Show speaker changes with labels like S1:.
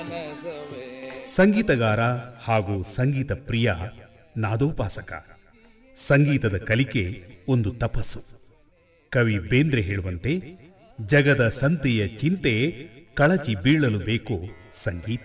S1: ಸಂಗೀತಗಾರ ಹಾಗೂ ಸಂಗೀತ ಪ್ರಿಯ ನಾದೋಪಾಸಕ. ಸಂಗೀತದ ಕಲಿಕೆ ಒಂದು ತಪಸ್ಸು. ಕವಿ ಬೇಂದ್ರೆ ಹೇಳುವಂತೆ, ಜಗದ ಸಂತೆಯ ಚಿಂತೆ ಕಳಚಿ ಬೀಳಲು ಬೇಕು ಸಂಗೀತ.